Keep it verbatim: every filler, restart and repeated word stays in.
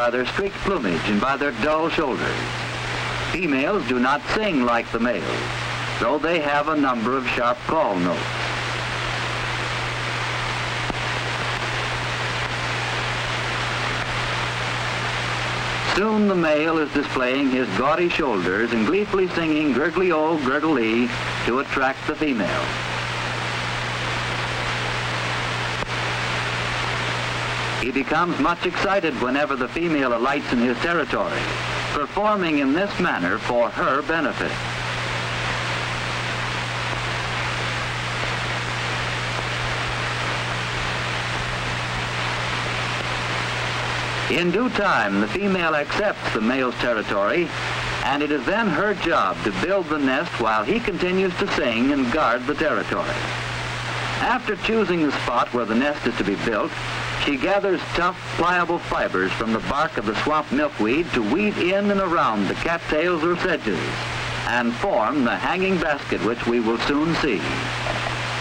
by their streaked plumage and by their dull shoulders. Females do not sing like the males, though they have a number of sharp call notes. Soon the male is displaying his gaudy shoulders and gleefully singing gurgly-o, gurgle-ee to attract the female. He becomes much excited whenever the female alights in his territory, performing in this manner for her benefit. In due time, the female accepts the male's territory, and it is then her job to build the nest while he continues to sing and guard the territory. After choosing the spot where the nest is to be built, she gathers tough, pliable fibers from the bark of the swamp milkweed to weave in and around the cattails or sedges and form the hanging basket which we will soon see.